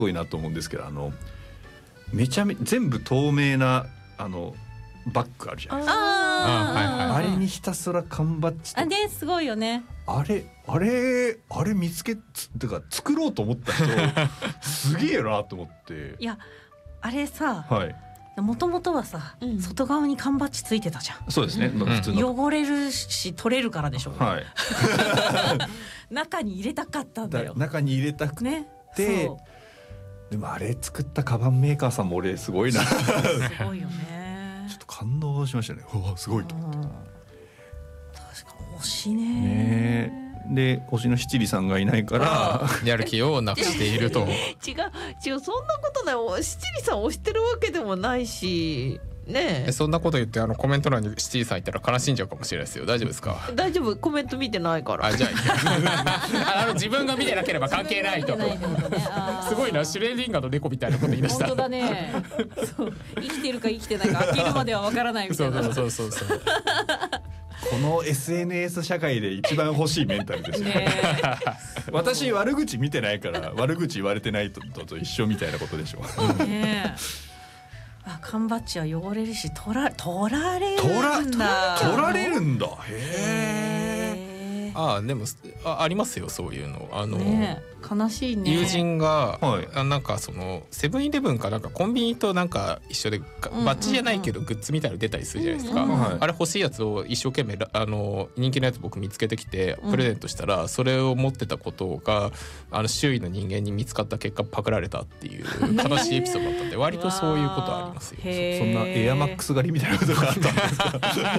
ごいなと思うんですけど、めちゃめちゃ全部透明なバッグあるじゃないですか。あれにひたすら缶バッジとね、すごいよね。 あれ見つけてか作ろうと思った人すげえなと思って。 いやあれさ、 はい、 もともとはさ、外側に缶バッジついてたじゃん。 そうですね、普通の汚れるし取れるからでしょ、 はい、 中に入れたかったんだよ。 中に入れたくて、 ね、 でもあれ作ったカバンメーカーさんも俺すごいなすごいよね。 ちょっと感動しましたね。うわすごいと思って。 確か推しね。 で推しの七里さんがいないからやる気をなくしていると。 違うそんなことない。七里さん推してるわけでもないしね。 そんなこと言ってコメント欄に七里さんいたら悲しんじゃうかもしれないですよ。大丈夫ですか？ 大丈夫、コメント見てないから。 じゃあ自分が見てなければ関係ないと。すごいな、シュレーディンガーの猫みたいなこと言い出した。 本当だね。そう生きてるか生きてないか開けるまではわからないみたいな。 そうこの SNS 社会で一番欲しいメンタルですね。私悪口見てないから悪口言われてないと一緒みたいなことでしょ。 ねえ、缶バッジは汚れるし取られるんだ。 取られるんだ。へえ。 でもありますよそういうの。 ね、悲しいね。 友人が、なんかそのセブンイレブンかなんかコンビニとなんか一緒でバッジじゃないけどグッズみたいなの出たりするじゃないですか。あれ欲しいやつを一生懸命人気のやつ僕見つけてきてプレゼントしたら、それを持ってたことが周囲の人間に見つかった結果パクられたっていう悲しいエピソードだったんで、割とそういうことありますよ。 そんなエアマックス狩りみたいなことがあったんですか？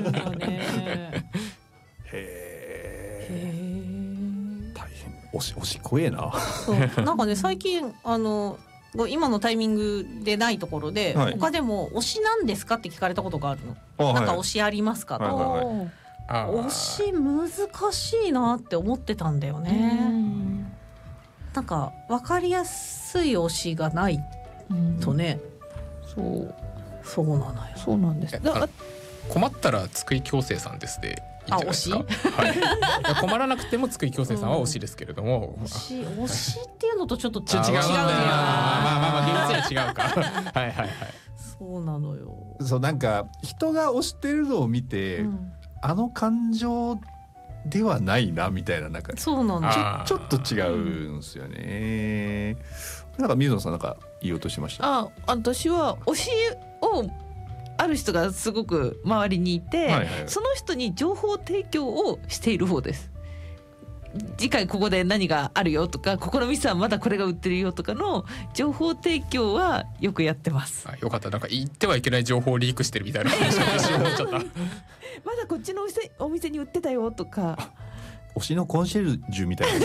大変推し怖えな。 なんかね最近今のタイミングでないところで、他でも推しなんですかって聞かれたことがあるの。なんか推しありますかと。推し難しいなって思ってたんだよね。なんか分かりやすい推しがないとね。そうなのよ。 そうなんです。 困ったら津久井京成さんですでいいんじゃないですか。困らなくても津久井京成さんは推しですけれども、 推しっていうのとちょっと違うんだよ。 まあ厳密には違うか。はいそうなのよ。 そうなんか人が推してるのを見て、感情ではないなみたいな、なんかそうなんだ。 ちょっと違うんですよね。なんか水野さんなんか言おうとしました。 私は推しをある人がすごく周りにいて、その人に情報提供をしている方です。次回ここで何があるよとか、ここの店はまだこれが売ってるよとかの情報提供はよくやってます。 よかった。なんか言ってはいけない情報をリークしてるみたいな話を思っちゃった。 まだこっちのお店に売ってたよとか。 推しのコンシェルジュみたいな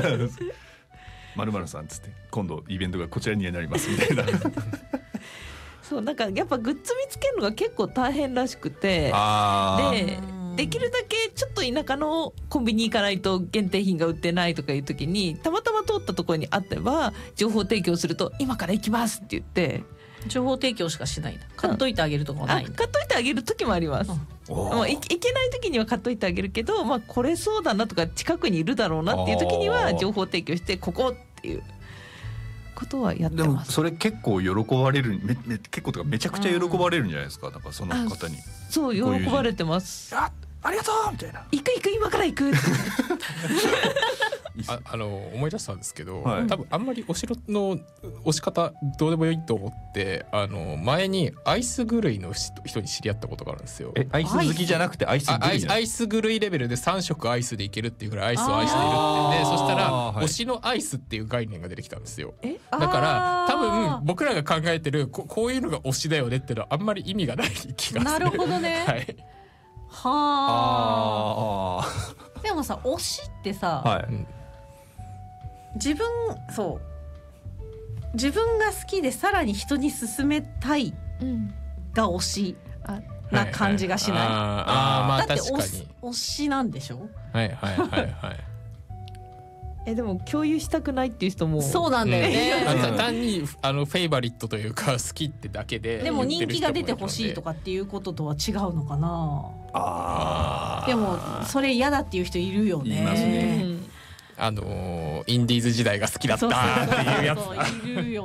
〇〇さんっつって今度イベントがこちらになりますみたいな。 そうなんかやっぱグッズ見つけるのが結構大変らしくて、できるだけちょっと田舎のコンビニ行かないと限定品が売ってないとかいう時にたまたま通ったところにあってば情報提供すると今から行きますって言って情報提供しかしないんだ。買っといてあげるとかはないんだ。 買っといてあげる時もあります。行けない時には買っといてあげるけど、これそうだなとか近くにいるだろうなっていう時には情報提供してここっていうことはやってます。 でもそれ結構喜ばれる、結構とかめちゃくちゃ喜ばれるんじゃないですか。なんかその方にそう喜ばれてます。 ありがとうみたいな。 行く今から行く。 思い出したんですけど、多分あんまりお城の押し方どうでもよいと思って前にアイス狂いの人に知り合ったことがあるんですよ。 アイス好きじゃなくてアイス狂い。 アイス狂いレベルで3食アイスでいけるっていうぐらいアイスを愛しているってで、そしたら推しのアイスっていう概念が出てきたんですよ。だから多分僕らが考えてるこういうのが推しだよねっていうのはあんまり意味がない気がする。 なるほどね。はあ。でもさ推しってさ、自分が好きでさらに人に勧めたいが推しな感じがしない。だって推しなんでしょ。 でも共有したくないっていう人もそうなんだよね。 単にフェイバリットというか好きってだけで。 でも人気が出てほしいとかっていうこととは違うのかな。でもそれ嫌だっていう人いるよね。 いますね。インディーズ時代が好きだったっていうやつ。 いるよ